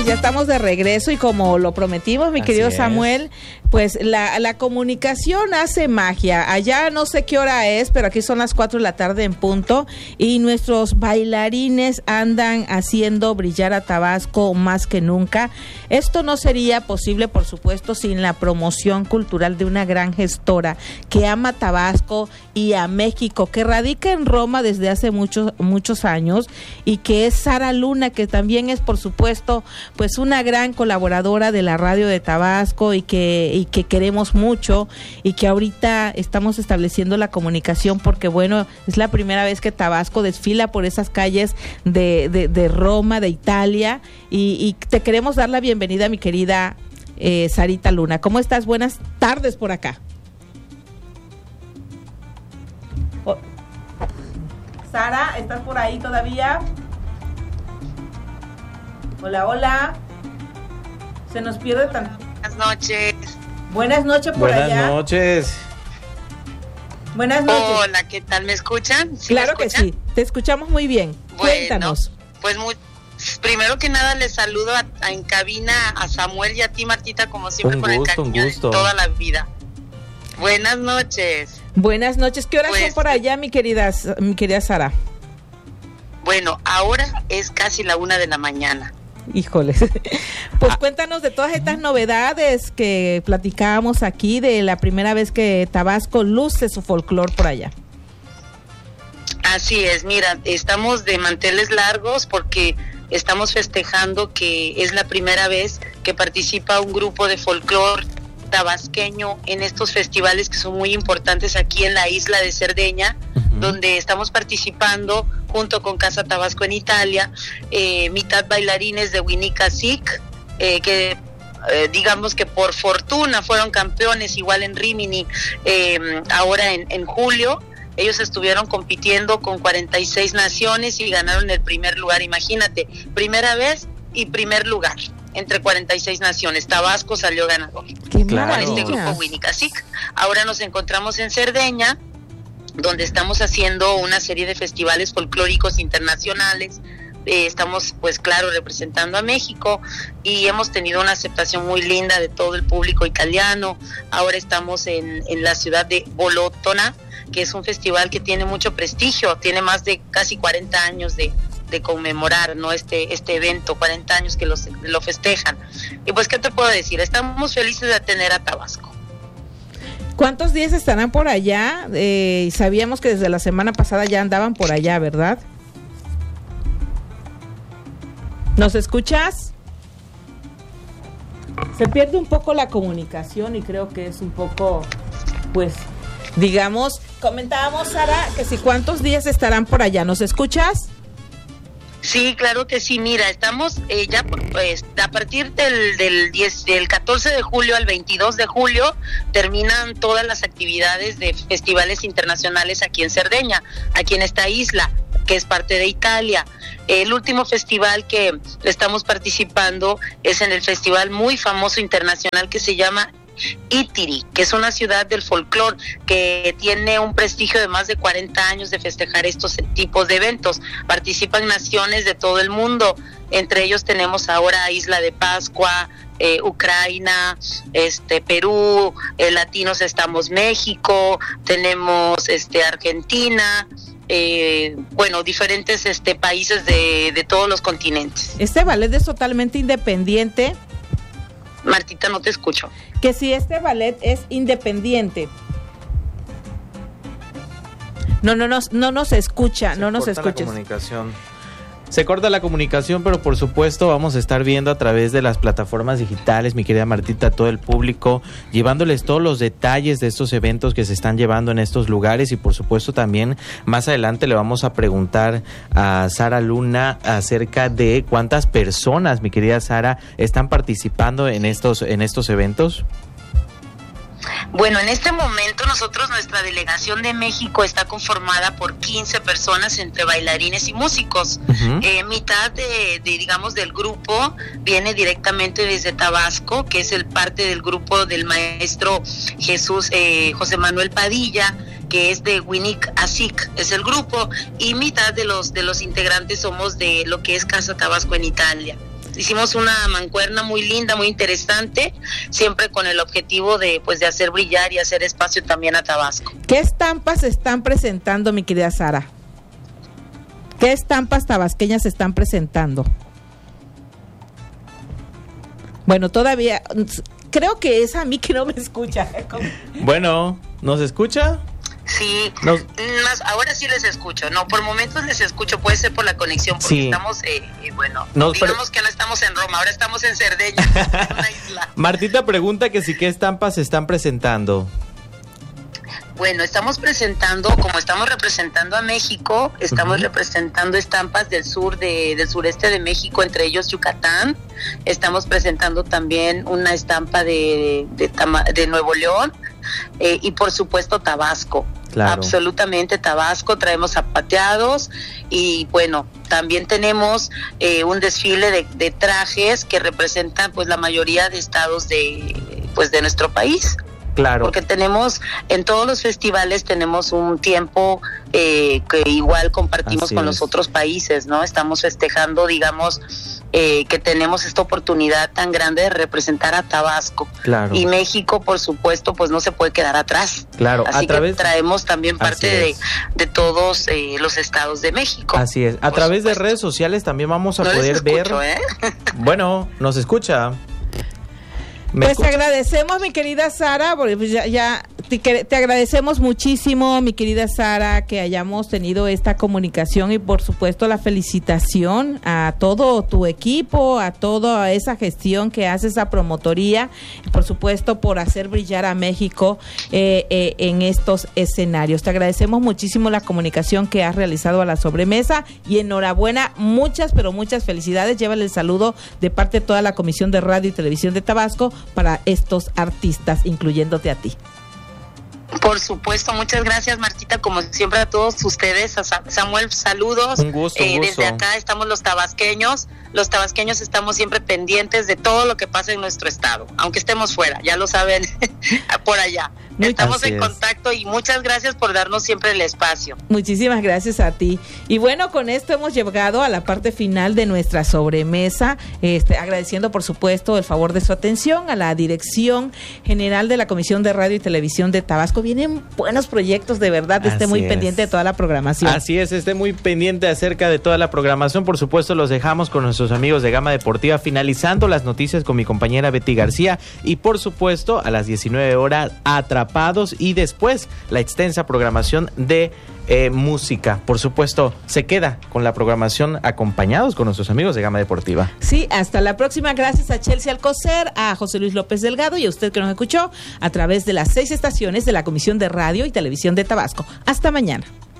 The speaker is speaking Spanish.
pues ya estamos de regreso y como lo prometimos, mi querido Samuel, pues la comunicación hace magia. Allá no sé qué hora es, pero aquí son las 4 de la tarde en punto y nuestros bailarines andan haciendo brillar a Tabasco más que nunca. Esto no sería posible, por supuesto, sin la promoción cultural de una gran gestora que ama Tabasco y a México, que radica en Roma desde hace muchos años y que es Sara Luna, que también es, por supuesto, pues una gran colaboradora de la radio de Tabasco y que queremos mucho y que ahorita estamos estableciendo la comunicación porque, bueno, es la primera vez que Tabasco desfila por esas calles de Roma, de Italia, y te queremos dar la bienvenida, mi querida Sarita Luna. ¿Cómo estás? Buenas tardes por acá. Sara, ¿estás por ahí todavía? Hola, hola. Se nos pierde tan... Buenas noches. Buenas noches por allá. Buenas noches. Buenas noches. Hola, ¿qué tal? ¿Me escuchan? ¿Sí claro me escuchan? Que sí, te escuchamos muy bien. Bueno, cuéntanos. Pues primero que nada les saludo en cabina a Samuel y a ti, Martita, como siempre, con el cariño de toda la vida. Buenas noches. Buenas noches. ¿Qué horas son por allá, mi querida Sara? Bueno, ahora es casi la 1 de la mañana. Híjoles. Pues cuéntanos de todas estas novedades que platicábamos aquí, de la primera vez que Tabasco luce su folclor por allá. Así es, mira, estamos de manteles largos porque estamos festejando que es la primera vez que participa un grupo de folclor tabasqueño en estos festivales que son muy importantes aquí en la isla de Cerdeña, donde estamos participando junto con Casa Tabasco en Italia, mitad bailarines de Winika Sic, que digamos que por fortuna fueron campeones igual en Rimini, ahora en julio. Ellos estuvieron compitiendo con 46 naciones y ganaron el primer lugar. Imagínate, primera vez y primer lugar entre 46 naciones. Tabasco salió ganador. ¡Qué con este grupo Winika Sic. Ahora nos encontramos en Cerdeña, donde estamos haciendo una serie de festivales folclóricos internacionales. Estamos, pues claro, representando a México y hemos tenido una aceptación muy linda de todo el público italiano. Ahora estamos en la ciudad de Bolotona, que es un festival que tiene mucho prestigio, tiene más de casi 40 años de conmemorar, ¿no? Este evento, 40 años que lo festejan. Y pues, ¿qué te puedo decir? Estamos felices de tener a Tabasco. ¿Cuántos días estarán por allá? Sabíamos que desde la semana pasada ya andaban por allá, ¿verdad? ¿Nos escuchas? Se pierde un poco la comunicación y creo que es un poco, pues, digamos, comentábamos, Sara, que si cuántos días estarán por allá. ¿Nos escuchas? Sí, claro que sí. Mira, estamos ya pues, a partir del 14 de julio al 22 de julio terminan todas las actividades de festivales internacionales aquí en Cerdeña, aquí en esta isla, que es parte de Italia. El último festival que estamos participando es en el festival muy famoso internacional que se llama Itiri, que es una ciudad del folclor que tiene un prestigio de más de 40 años de festejar estos tipos de eventos. Participan naciones de todo el mundo, entre ellos tenemos ahora Isla de Pascua, Ucrania, Perú, latinos estamos México, tenemos Argentina, bueno, diferentes países de todos los continentes. ¿Este ballet es totalmente independiente? Martita, no te escucho. Que si este ballet es independiente. No nos escucha, no nos escuches. Se corta la comunicación, pero por supuesto vamos a estar viendo a través de las plataformas digitales, mi querida Martita, a todo el público, llevándoles todos los detalles de estos eventos que se están llevando en estos lugares y por supuesto también más adelante le vamos a preguntar a Sara Luna acerca de cuántas personas, mi querida Sara, están participando en estos eventos. Bueno, en este momento nuestra delegación de México está conformada por 15 personas entre bailarines y músicos. Mitad digamos del grupo viene directamente desde Tabasco, que es el parte del grupo del maestro José Manuel Padilla, que es de Winika Sic, es el grupo, y mitad de los integrantes somos de lo que es Casa Tabasco en Italia. hicimos una mancuerna muy linda, muy interesante, siempre con el objetivo de hacer brillar y hacer espacio también a Tabasco. ¿Qué estampas se están presentando, mi querida Sara? ¿Qué estampas tabasqueñas se están presentando? Bueno, todavía creo que es a mí que no me escucha. Bueno, ¿nos escucha? Sí, ahora sí les escucho. No, por momentos les escucho, puede ser por la conexión, porque sí. Estamos, digamos que no estamos en Roma, ahora estamos en Cerdeña, en una isla. Martita pregunta que si qué estampas se están presentando. Bueno, estamos presentando, como estamos representando a México, estamos representando estampas del del sureste de México, entre ellos Yucatán. Estamos presentando también una estampa de Nuevo León y por supuesto Tabasco. Claro. Absolutamente Tabasco, traemos zapateados y bueno, también tenemos un desfile de trajes que representan pues la mayoría de estados de nuestro país. Claro. Porque tenemos, en todos los festivales tenemos un tiempo que igual compartimos con los otros países, ¿no? Estamos festejando, digamos, que tenemos esta oportunidad tan grande de representar a Tabasco. Claro. Y México, por supuesto, pues no se puede quedar atrás. Claro. Así que traemos también parte de todos los estados de México. Así es. A través de redes sociales también vamos a poder ver. Bueno, ¿nos escucha? Pues te agradecemos, mi querida Sara, porque pues ya te agradecemos muchísimo, mi querida Sara, que hayamos tenido esta comunicación y por supuesto la felicitación a todo tu equipo, a toda esa gestión que hace esa promotoría, y por supuesto por hacer brillar a México en estos escenarios. Te agradecemos muchísimo la comunicación que has realizado a la sobremesa y enhorabuena, muchas, pero muchas felicidades. Llévale el saludo de parte de toda la Comisión de Radio y Televisión de Tabasco para estos artistas, incluyéndote a ti. Por supuesto, muchas gracias, Martita, como siempre a todos ustedes. A Samuel, saludos. Un gusto. Desde acá estamos los tabasqueños estamos siempre pendientes de todo lo que pasa en nuestro estado, aunque estemos fuera, ya lo saben, por allá. Estamos en contacto y muchas gracias por darnos siempre el espacio. Muchísimas gracias a ti. Y bueno, con esto hemos llegado a la parte final de nuestra sobremesa, agradeciendo por supuesto el favor de su atención a la Dirección General de la Comisión de Radio y Televisión de Tabasco. Vienen buenos proyectos, de verdad, esté muy pendiente de toda la programación. Así es, esté muy pendiente acerca de toda la programación. Por supuesto, los dejamos con nuestros amigos de Gama Deportiva, finalizando las noticias con mi compañera Betty García y por supuesto a las 19 horas Atrapados y después la extensa programación de música. Por supuesto, se queda con la programación acompañados con nuestros amigos de Gama Deportiva. Sí, hasta la próxima. Gracias a Chelsea Alcocer, a José Luis López Delgado y a usted que nos escuchó a través de las 6 estaciones de la Comisión de Radio y Televisión de Tabasco. Hasta mañana.